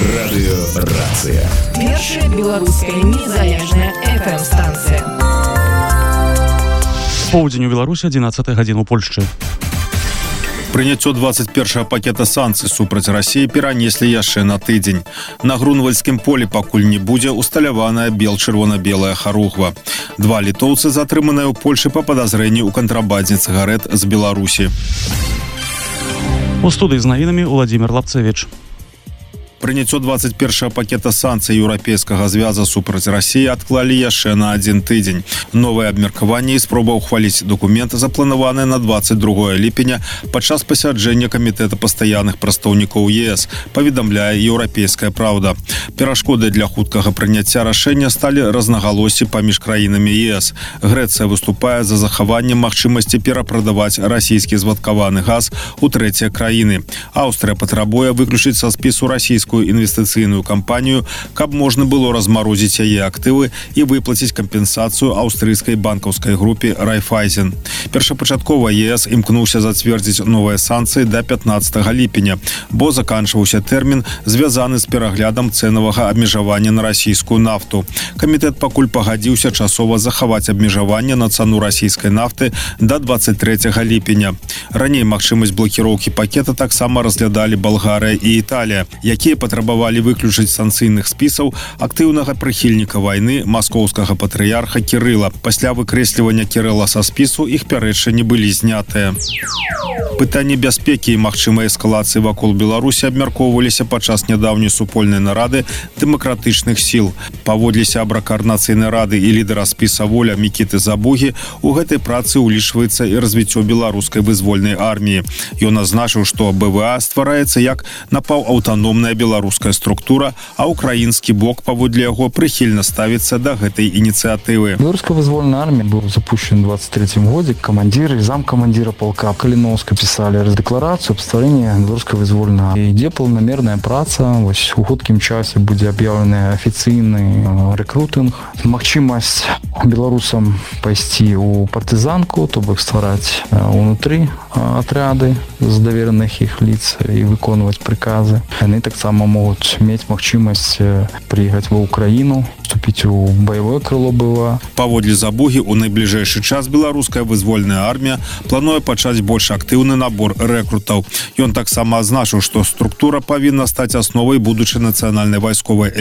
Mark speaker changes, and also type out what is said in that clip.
Speaker 1: Радыёрацыя.
Speaker 2: Першая беларуская незалежная FM-станцыя.
Speaker 3: Поўдзень у Беларусі, 11 гадзін у Польшчы.
Speaker 4: Прыняццё 21-го пакета санкцый супраць Расіі перанеслі яшчэ на тыдзень. На Грунвальдскім полі пакуль не будзе усталяваная бел-чырвона-белая харугва. 2 літоўцы затрыманыя ў Польшы па падазрэнні ў кантрабандзе цыгарэт з Беларусі.
Speaker 3: У студыі з навінамі Уладзімир Лапцевіч.
Speaker 4: Прыняццё 21-го пакета санкцый Еўрапейскага звяза супраць Расіі адклалі яшчэ на 1 тыдзень. Новае абмеркаванне і спроба ўхваліць дакумент запланаванае на 22 ліпеня падчас пасяджэння камітэта пастаянных прадстаўнікоў ЕС, паведамляе Еўрапейская праўда. Перашкодай для хуткага прыняцця рашэння сталі рознагалоссі паміж краінамі ЕС. Грэцыя выступае за захаваннем магчымасці перапрадаваць расійскі звадкаваны газ у трэція краіны. Аўстрыя патрабуе выключыць са спісу расійскую інвестыцыйную кампанію, каб можна было размарозіць яе актывы і выплаціць кампенсацыю аўстрыйскай банкаўскай групе Райфайзен. Першапачаткова ЕС імкнуўся зацвердзіць новыя санкцыі да 15 ліпеня, бо заканчваўся тэрмін, звязаны з пераглядам цэнавага абмежавання на расійскую нафту. Камітэт пакуль пагадзіўся часова захаваць абмежаванне на цану расійскай нафты да 23 ліпеня. Раней магчымасць блакіроўкі пакета таксама разглядалі Балгарыя і Італія, якія патрабавалі выключыць санкцыйных спісаў актыўнага прыхільніка вайны маскоўскага патрыярха Кірыла. Пасля выкрэслівання Кірыла са спісу іх пярэчанні былі знятыя. Пытанні бяспекі і магчымай эскалацыі вакол Беларусі абмяркоўваліся падчас нядаўняй супольнай нарады дэмакратычных сіл. Паводле сябра Каардынацыйнай рады і лідара спіса «Воля» Мікіты Забугі, у гэтай працы ўлічваецца і развіццё беларускай вызвольнай арміі. Ён азначыў, што БВА ствараецца як напаўаўтаномная беларуская структура, а украінскі бок, паводле яго, прыхільна ставіцца да гэтай ініцыятывы.
Speaker 5: Беларуская вызвольная армія быў запущен в 23-м годзе. Камандзір і замкамандзіра полка Каліноўска пісалі дэкларацыю аб стварэнні беларускай вызвольнай арміі. Ідзе планамерная праца. Вось у хуткім часе будзе аб'яўлены афіцыйны рэкрутынг. Магчымасць беларусам пайсці ў партызанку, то бок ствараць унутры атряды з давераных іх лиц і выконваць прыказы. Яны таксама могуць мець магчымасць прыехаць ва Ўкраіну, вступіць у баявое крыло БВА.
Speaker 4: Паводле Забугі, у найбліжэйшы час беларуская вызвольная армія плануе пачаць больш актыўны набор рэкрутаў. Ён таксама азначыў, што структура павінна стаць асновай будучай нацыянальнай вайсковай